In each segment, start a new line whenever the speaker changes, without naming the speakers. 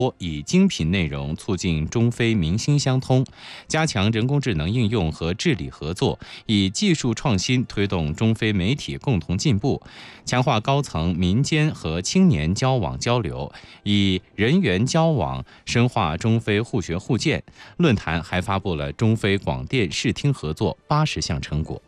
以精品内容促进中非民心相通，加强人工智能应用和治理合作，以技术创新推动中非媒体共同进步，强化高层、民间和青年交往交流，以人员交往深化中非互学互鉴。论坛还发布了中非广电视听合作80项成果。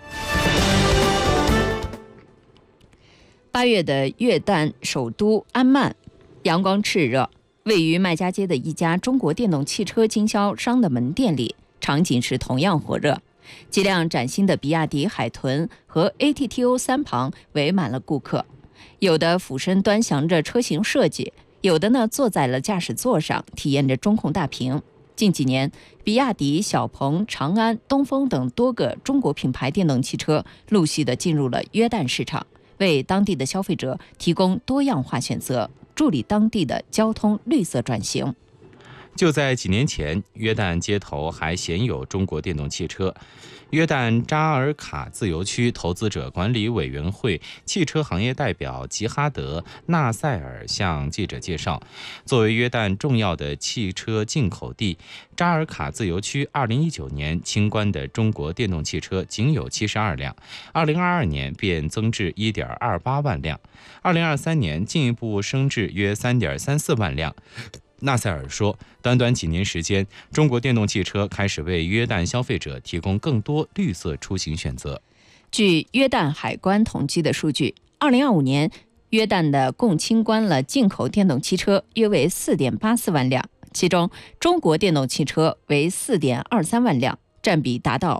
8月的约旦首都安曼，阳光炽热。位于麦加街的一家中国电动汽车经销商的门店里，场景是同样火热。几辆崭新的比亚迪海豚和 ATTO3旁围满了顾客，有的俯身端详着车型设计，有的呢坐在了驾驶座上体验着中控大屏。近几年，比亚迪、小鹏、长安、东风等多个中国品牌电动汽车陆续地进入了约旦市场，为当地的消费者提供多样化选择，助力当地的交通绿色转型。
就在几年前，约旦街头还鲜有中国电动汽车。约旦扎尔卡自由区投资者管理委员会汽车行业代表吉哈德·纳塞尔向记者介绍，作为约旦重要的汽车进口地，扎尔卡自由区2019年清关的中国电动汽车仅有72辆，2022年便增至1.28万辆，2023年进一步升至约3.34万辆。纳塞尔说，短短几年时间，中国电动汽车开始为约旦消费者提供更多绿色出行选择。
据约旦海关统计的数据，2025年约旦的共清关了进口电动汽车约为4.84万辆，其中中国电动汽车为4.23万辆，占比达到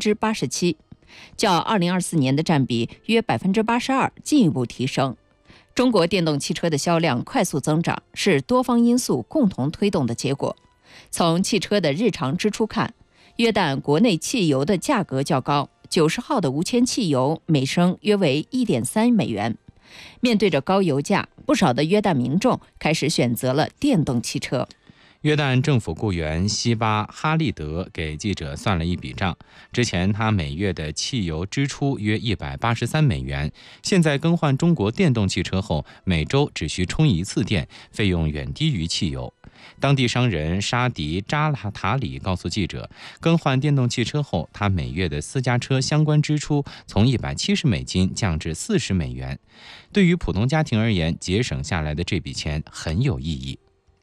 87%，较2024年的占比约82%进一步提升。中国电动汽车的销量快速增长，是多方因素共同推动的结果。从汽车的日常支出看，约旦国内汽油的价格较高，90号的无铅汽油每升约为1.3美元。面对着高油价，不少的约旦民众开始选择了电动汽车。
约旦政府雇员西巴哈利德给记者算了一笔账，之前他每月的汽油支出约183美元，现在更换中国电动汽车后，每周只需充一次电，费用远低于汽油。当地商人沙迪扎拉塔里告诉记者，更换电动汽车后，他每月的私家车相关支出从170美金降至40美元。对于普通家庭而言，节省下来的这笔钱很有意义。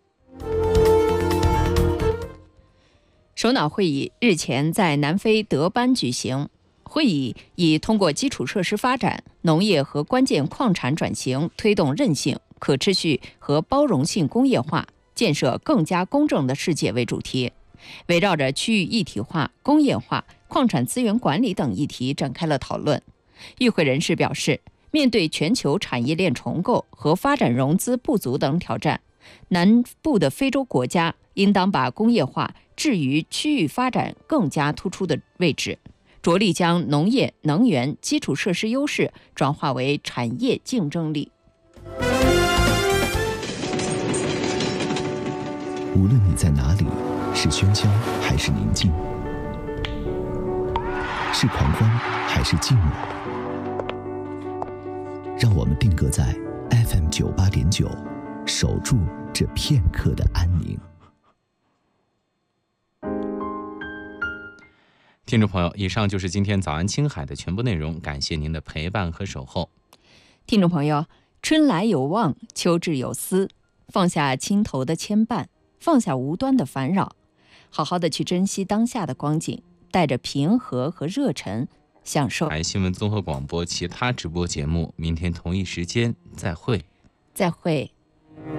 首脑会议日前在南非德班举行，会议以通过基础设施发展、农业和关键矿产转型，推动韧性、可持续和包容性工业化，建设更加公正的世界为主题，围绕着区域一体化、工业化、矿产资源管理等议题展开了讨论。与会人士表示，面对全球产业链重构和发展融资不足等挑战，南部的非洲国家应当把工业化置于区域发展更加突出的位置，着力将农业、能源、基础设施优势转化为产业竞争力。
无论你在哪里，是喧嚣还是宁静，是狂欢还是寂寞，让我们定格在 FM98.9，守住这片刻的安宁。
听众朋友，以上就是今天早安青海的全部内容，感谢您的陪伴和守候。
听众朋友，春来有望，秋至有思，放下心头的牵绊，放下无端的烦扰，好好的去珍惜当下的光景，带着平和和热忱，享受。
台新闻综合广播其他直播节目，明天同一时间再会。
再会。